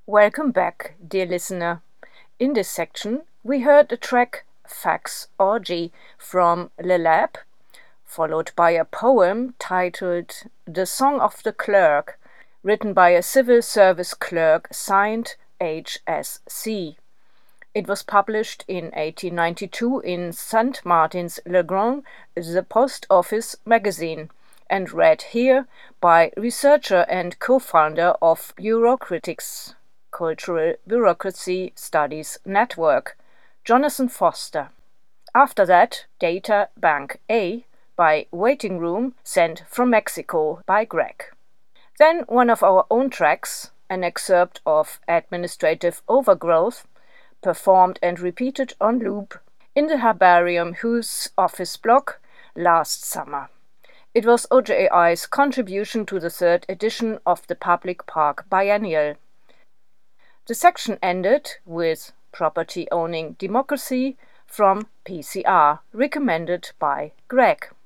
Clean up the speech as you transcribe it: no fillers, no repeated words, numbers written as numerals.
Welcome back, dear listener. In this section, we heard the track Fax Orgy from Le Lab, followed by a poem titled The Song of the Clerk, written by a civil service clerk signed HSC. It was published in 1892 in St. Martin's-le-Grand, the Post Office magazine, and read here by researcher and co-founder of Bureaucritics Cultural Bureaucracy Studies Network, Jonathan Foster. After that, Data Bank A by Waiting Room, sent from Mexico by Greg. Then one of our own tracks, an excerpt of Administrative Overgrowth, performed and repeated on loop in the Herbarium Whose office block last summer. It was OJAI's contribution to the third edition of the Public Park Biennial. The section ended with Property Owning Democracy from PCR, recommended by Greg.